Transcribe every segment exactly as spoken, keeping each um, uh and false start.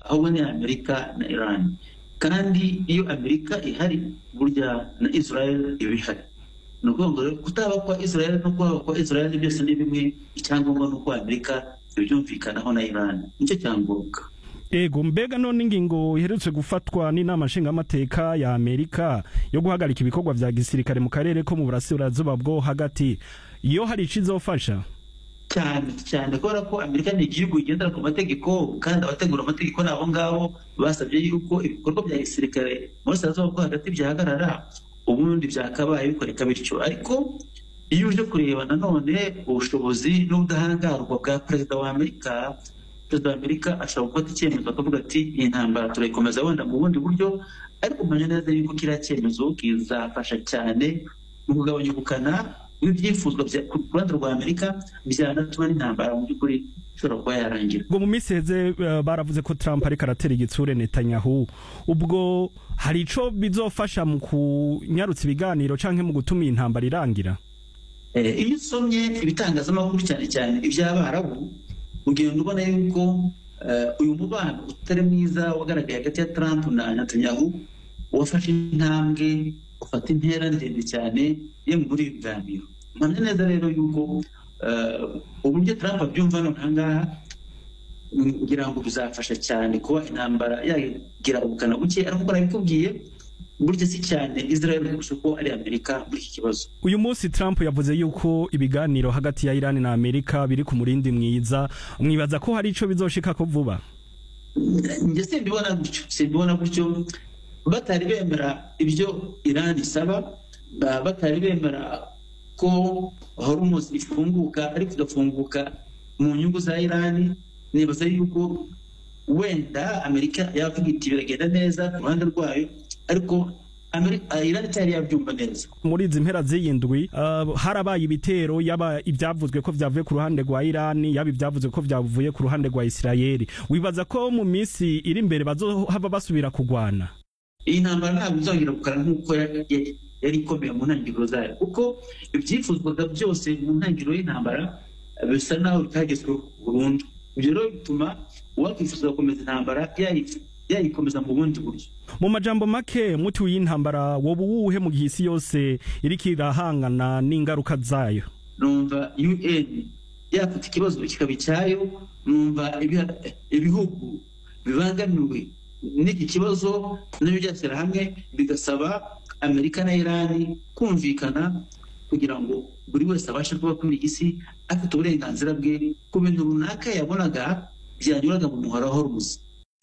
ahubwo ni Amerika na Iran. Kandi iyo Amerika ihari burya na Israel ibihari. Nuko ngo kutaba kwa Israel no kwa kwa Israel byose ni bimwe, icyangombwa nuko Amerika byumvikanaho na Iran. Nicyo cyangombwa. Ego, mbega none ingingo iherutse gufatwa n'inama nshingamateka ya Amerika yo guhagarika ibikorwa vya gisirikare mu karere ko mu burasirazuba bwo hagati, iyo hari ikizofasha cyane cyane kubera ko Amerika ni igihugu igendera ku mategeko, kandi abategura amategeko nabo ngabo basabye yuko ibikorwa bya gisirikare mu burasirazuba bwo hagati byahagarara, ubundi byakabaye bikoreka bityo. Ariko iyo uje kureba nanone ubushobozi n'ubudahangarwa bwa perezida wa Amerika, perezida wa Amerika ashobora gufata icyemezo akavuga ati iyi ntambara turayikomeza wenda mu bundi buryo, ariko umenya neza yuko kiriya cyemezo kizafasha cyane mu kugabanya ubukana w'ibyifuzwa ku ruhande rwa Amerika, byanatuma n'intambara mu by'ukuri ishobora kuba yarangira. Ubwo mu minsi heze uh, baravuze ko Trump ariko aratera igitsure Netanyahu, ubwo hari ico bizofasha mu kunyarutsa ibiganiro canke mu gutuma intambara irangira? Eh, iyo usomye ibitangazamakuru cyane cyane iby'Abarabu, ugenda ubona yuko uh, uyu mubano utari mwiza wagaragaye hagati ya Trump na Netanyahu wafashe intambwe, ufata intera ndende cyane yo muri ibiganiro. Mpamya neza rero yuko uh, uburyo Trump abyumva noneho ngira ngo bizafasha cyane kuba intambara yagira ubukana buke, ariko barabikubwiye burya si cyane Israel kurusha ko ari Amerika muri iki kibazo. Uyu munsi Trump yavuze yuko ibiganiro hagati ya Iran na Amerika biri ku murindi mwiza, mwibaza ko hari ico bizoshika ko vuba? Nje simbibona gutyo, simbibona gutyo. Batari bemera ibyo Iran isaba, batari bemera ko Hormuz ifunguka ariko igafunguka mu nyungu za Iran, nibaza yuko wenda Amerika yavuga iti biragenda neza ku ruhande rwayo, ariko Amerika Iran itari yabyumva neza. Muri izi mpera z'iyindwi uh, harabaye ibitero, yaba ibyavuzwe ko vyavuye ku ruhande rwa Iran, yaba ibyavuzwe ko vyavuye ku ruhande rwa Israel. Wibaza ko mu minsi iri imbere bazohava basubira kugwana? Iyi ntambara ntabwo izongera gukara nk'uko yari ikomeye mu ntangiriro zayo, kuko ibyifuzwaga byose mu ntangiriro y'intambara bisa naho bitagezweho burundu. Ibyo rero bituma uwakwifuza gukomeza intambara yayikomeza mu bundi buryo. Mu majambo make, muti w'intambara wobu wuhe mu gihe isi yose iriko irahangana n'ingaruka zayo? Numva U N yafata ikibazo kikaba icyayo, numva ibihugu bibangamiwe n'iki kibazo nabyo byashyira hamwe bigasaba Amerika na Iran kumvikana kugira ngo buri wese abashe kuba kuri isi afite uburenganzira bwe ku bintu runaka yabonaga byanyuraga mu muhora wa Hormuz.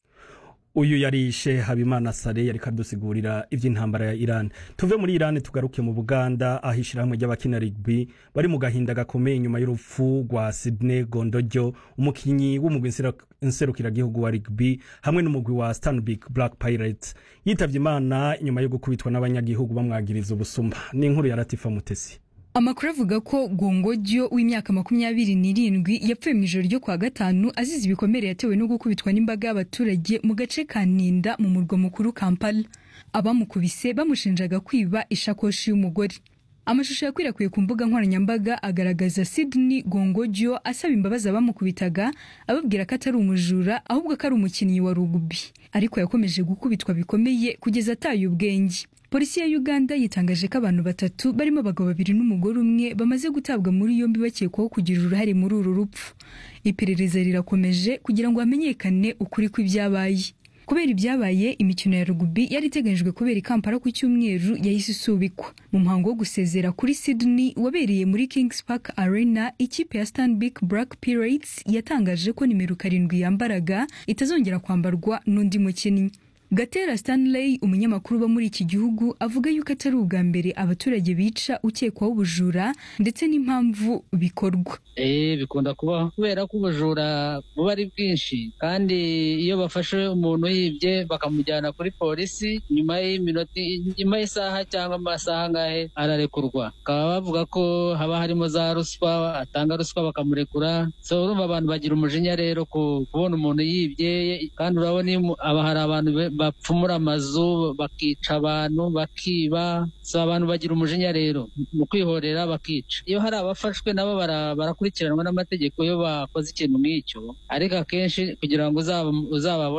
Uyu yarishe Habimana Sare yari kadusigurira ivy'intambara ya Iran. Tuve muri Iran tugaruke mu Buganda, ahishira hamwe y'abakina rugby bari mu gahinda gakomeye nyuma y'urupfu rwa Sydney Gondojo, umukinyi w'umugwi nserukira gihugu wa rugby hamwe n'umugwi wa Stanbic Black Pirates, yitavye Imana nyuma yo gukubitwa n'abanyagihugu bamwagiriza ubusuma. Ni inkuru ya Latifa Mutesi. Amakuru avuga ko Gongojo w'imyaka makumyabiri n'irindwi yapfuye mu ijoro ryo kwa gatanu azize ibikomere yatewe no gukubitwa n'imbaga y'abaturage mu gace ka Ninda mu murwa mukuru Kampala. Abamukubise bamushinjaga kwiba ishakoshi y'umugore. Amashusho yakwirakwiye ku mbuga nkoranyambaga agaragaza Sydney Gongojo asaba imbabazi abamukubitaga, ababwira ko atari umujura ahubwo ko ari umukinnyi wa rugby, ariko yakomeje gukubitwa bikomeye kugeza ataye ubwenge. Polisi ya Uganda yitangaje ko abantu batatu barimo abagabo babiri n'umugore umwe bamaze gutabwa muri yombi bakekwaho kugira uruhare muri uru rupfu. Iperereza rirakomeje kugira ngo hamenyekane ukuri kw'ibyabaye. Kubera ibyabaye, imikino ya rugby yari iteganyijwe kubera i Kampala ku cyumweru yahise isubikwa. Mu muhango wo gusezera kuri Sydney wabereye muri Kings Park Arena, ikipe ya Stanbic Black Pirates yatangaje ko nimero karindwi yambaraga itazongera kwambarwa n'undi mukinnyi. Gatera Stanley, umunyamakuru ba muri iki gihugu, avuga yuko atari ubwa mbere abaturage bica ukekwaho ubujura ndetse n'impamvu bikorwa. Eh bikunda kuba kubera ko ubujura buba ari bwinshi, kandi iyo bafashe umuntu yibye bakamujyana kuri polisi nyuma y'iminota nyuma y'isaha cyangwa amasaha ngahe ararekurwa. Kaba bavuga ko haba harimo za ruswa, atanga ruswa bakamurekura. So urumva abantu bagira umujinya rero kubona umuntu yibye, kandi urabona aba hari abantu bapfumura amazu bakica abantu bakiba. So abantu bagira umujinya rero mu kwihorera bakica. Iyo hari abafashwe nabo barakurikiranwa n'amategeko yo bakoze ikintu nk'icyo, ariko akenshi kugira ngo uzaba uzaba